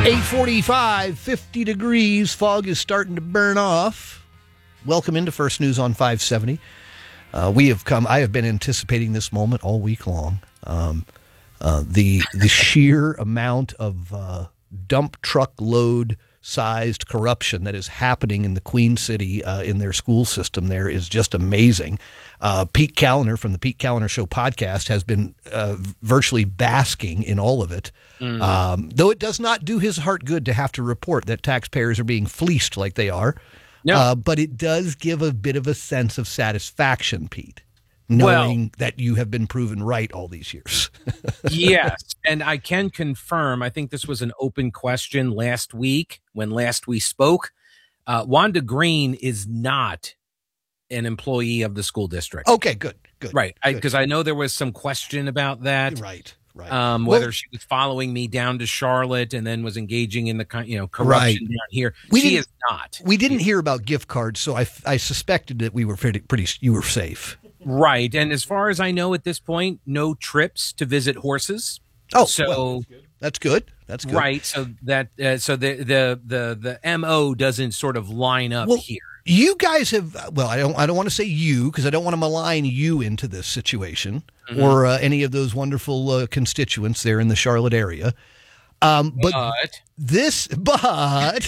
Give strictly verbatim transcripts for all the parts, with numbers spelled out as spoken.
eight forty-five, fifty degrees. Fog is starting to burn off. Welcome into First News on five seventy. Uh, we have come, I have been anticipating this moment all week long. Um, uh, the the sheer amount of uh, dump truck load sized corruption that is happening in the Queen City uh, in their school system there is just amazing. Uh, Pete Callender from the Pete Callender Show podcast has been uh, virtually basking in all of it. Mm. Um, though it does not do his heart good to have to report that taxpayers are being fleeced like they are. No. Uh, but it does give a bit of a sense of satisfaction, Pete, knowing well, that you have been proven right all these years. Yes, and I can confirm, I think this was an open question last week when last we spoke. Uh, Wanda Green is not an employee of the school district. Okay, good, good. Right, because I, I know there was some question about that. Right, right. Um, whether well, she was following me down to Charlotte and then was engaging in the you know corruption right. down here. We she is not. We didn't hear about gift cards, so I, I suspected that we were pretty, pretty you were safe. Right, and as far as I know at this point, no trips to visit horses. Oh, so well, that's good. That's good. Right, so that uh, so the the the the M O doesn't sort of line up well, here. You guys have well, I don't I don't want to say you because I don't want to malign you into this situation mm-hmm. or uh, any of those wonderful uh, constituents there in the Charlotte area. Um, but, but this, but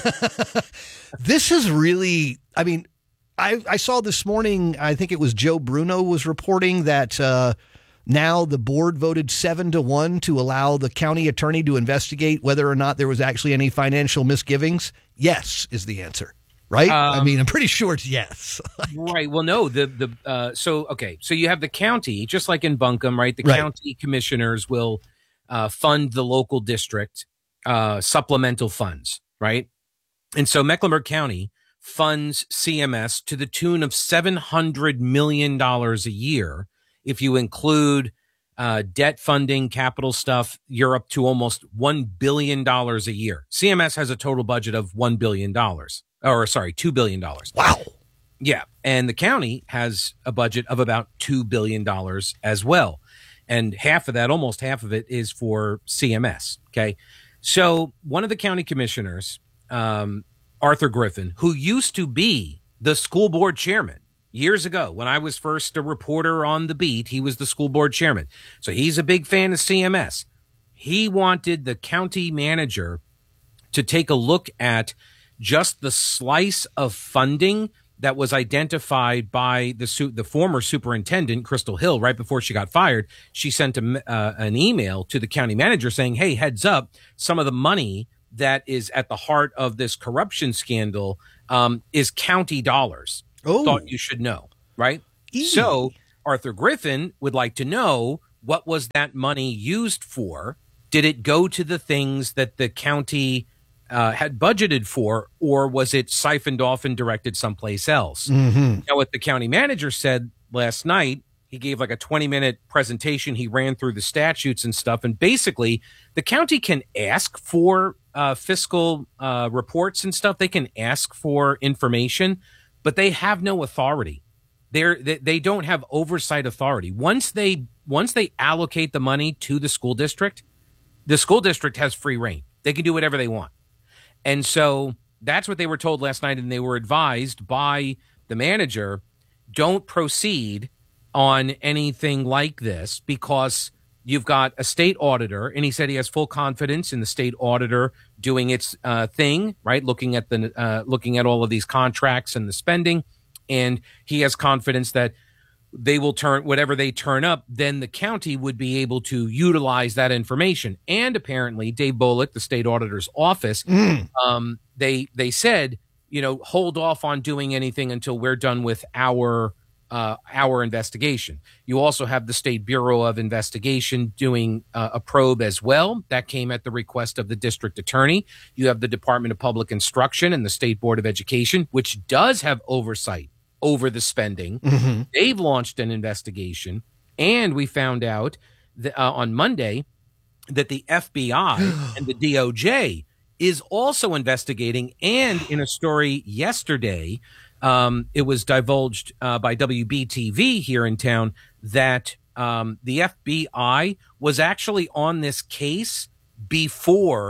this is really, I mean. I, I saw this morning, I think it was Joe Bruno was reporting that uh, now the board voted seven to one to allow the county attorney to investigate whether or not there was actually any financial misgivings. Yes is the answer, right? Um, I mean, I'm pretty sure it's yes. Right. Well, no, the, the, uh, so, okay. So you have the county, just like in Buncombe, right? The right. county commissioners will uh, fund the local district uh, supplemental funds, right? And so Mecklenburg County funds C M S to the tune of seven hundred million dollars a year. If you include uh, debt funding, capital stuff, you're up to almost one billion dollars a year. C M S has a total budget of one billion dollars, or sorry, two billion dollars. Wow. Yeah. And the county has a budget of about two billion dollars as well. And half of that, almost half of it, is for C M S. Okay. So one of the county commissioners, um, Arthur Griffin, who used to be the school board chairman years ago when I was first a reporter on the beat, he was the school board chairman. So he's a big fan of C M S. He wanted the county manager to take a look at just the slice of funding that was identified by the su- the former superintendent, Crystal Hill, right before she got fired. She sent a, uh, an email to the county manager saying, hey, heads up, some of the money that is at the heart of this corruption scandal um, is county dollars. Oh. Thought you should know, right? E- So Arthur Griffin would like to know, what was that money used for? Did it go to the things that the county uh, had budgeted for, or was it siphoned off and directed someplace else? Mm-hmm. Now, what the county manager said last night, he gave like a twenty minute presentation. He ran through the statutes and stuff. And basically, the county can ask for uh, fiscal uh, reports and stuff. They can ask for information, but they have no authority. They're, they they don't have oversight authority. Once they once they allocate the money to the school district, the school district has free reign. They can do whatever they want. And so that's what they were told last night. And they were advised by the manager, don't proceed on anything like this because you've got a state auditor, and he said he has full confidence in the state auditor doing its uh, thing, right? Looking at the uh, looking at all of these contracts and the spending, and he has confidence that they will turn whatever they turn up, then the county would be able to utilize that information. And apparently, Dave Bullock, the state auditor's office, mm. um, they they said, you know, hold off on doing anything until we're done with our. Uh, our investigation. You also have the State Bureau of Investigation doing uh, a probe as well. That came at the request of the district attorney. You have the Department of Public Instruction and the State Board of Education, which does have oversight over the spending. Mm-hmm. They've launched an investigation. And we found out that, uh, on Monday that the F B I and the D O J is also investigating. And in a story yesterday, Um, it was divulged uh, by W B T V here in town that um, the F B I was actually on this case before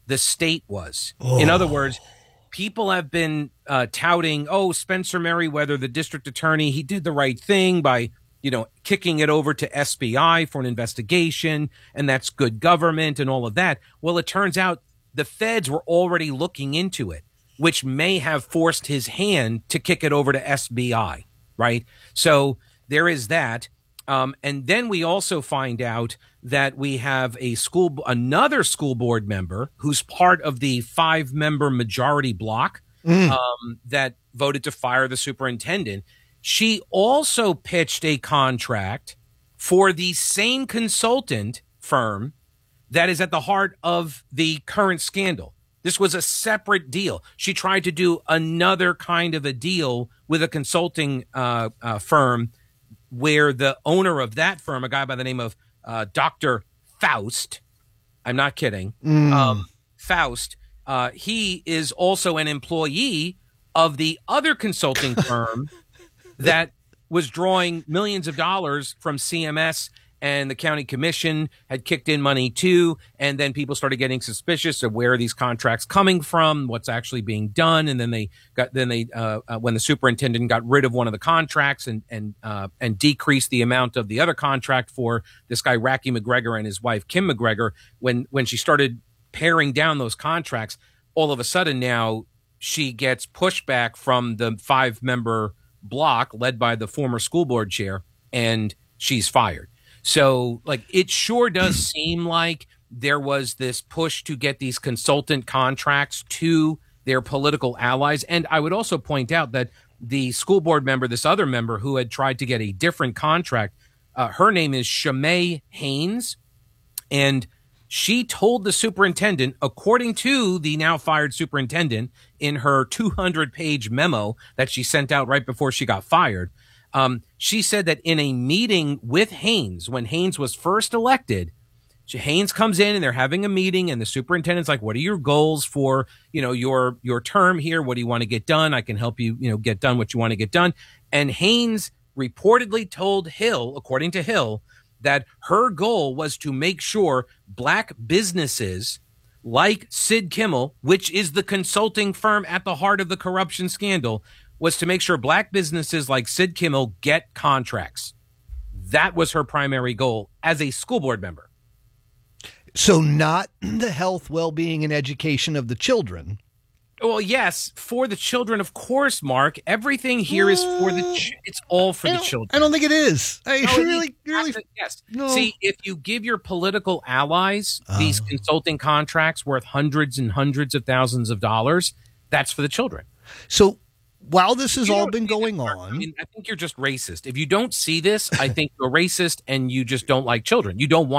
the state was. Oh. In other words, people have been uh, touting, oh, Spencer Merriweather, the district attorney, he did the right thing by, you know, kicking it over to S B I for an investigation, and that's good government and all of that. Well, it turns out the feds were already looking into it, which may have forced his hand to kick it over to S B I, right? So there is that. Um, and then we also find out that we have a school, another school board member who's part of the five-member majority block mm. um, that voted to fire the superintendent. She also pitched a contract for the same consultant firm that is at the heart of the current scandal. This was a separate deal. She tried to do another kind of a deal with a consulting uh, uh, firm where the owner of that firm, a guy by the name of uh, Doctor Faust, I'm not kidding, mm. um, Faust, uh, he is also an employee of the other consulting firm that was drawing millions of dollars from C M S, and the county commission had kicked in money too. And then people started getting suspicious of where are these contracts coming from, what's actually being done. And then they got, then they, uh, uh, when the superintendent got rid of one of the contracts and, and, uh, and decreased the amount of the other contract for this guy, Racky McGregor, and his wife, Kim McGregor, when, when she started paring down those contracts, all of a sudden now she gets pushback from the five member block led by the former school board chair, and she's fired. So, like, it sure does seem like there was this push to get these consultant contracts to their political allies. And I would also point out that the school board member, this other member who had tried to get a different contract, uh, her name is Shimei Haynes, and she told the superintendent, according to the now fired superintendent, in her two hundred page memo that she sent out right before she got fired, Um, she said that in a meeting with Haynes, when Haynes was first elected, she, Haynes comes in and they're having a meeting, and the superintendent's like, what are your goals for, you know, your, your term here? What do you want to get done? I can help you, you know, get done what you want to get done. And Haynes reportedly told Hill, according to Hill, that her goal was to make sure black businesses like Sid Kimmel, which is the consulting firm at the heart of the corruption scandal, was to make sure black businesses like Sid Kimmel get contracts. That was her primary goal as a school board member. So not the health, well-being, and education of the children. Well, yes, for the children, of course, Mark. Everything here is for the ch- it's all for the children. I don't think it is. I no, really, really. To, yes. No. See, if you give your political allies uh. these consulting contracts worth hundreds and hundreds of thousands of dollars, that's for the children. So while this has you all been going on, I mean, I think you're just racist. If you don't see this, I think you're racist and you just don't like children. You don't want